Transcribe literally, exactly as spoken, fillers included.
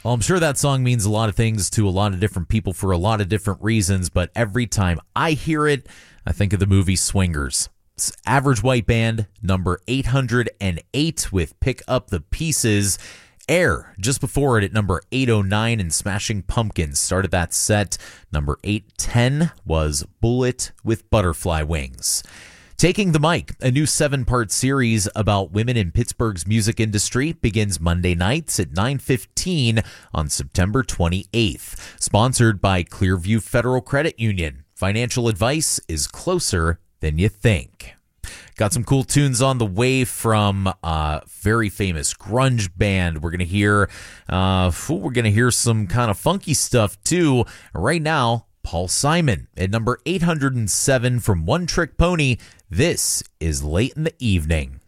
Well, I'm sure that song means a lot of things to a lot of different people for a lot of different reasons, but every time I hear it, I think of the movie Swingers. It's Average White Band, number eight hundred eight with Pick Up the Pieces. Air, just before it at number eight oh nine, and Smashing Pumpkins started that set. Number eight ten was Bullet with Butterfly Wings. Taking the Mic, a new seven-part series about women in Pittsburgh's music industry, begins Monday nights at nine fifteen on September twenty-eighth. Sponsored by Clearview Federal Credit Union. Financial advice is closer than you think. Got some cool tunes on the way from a very famous grunge band. We're going to hear uh, we're going to hear some kind of funky stuff too. Right now, Paul Simon at number eight hundred seven from One Trick Pony. This is Late in the Evening.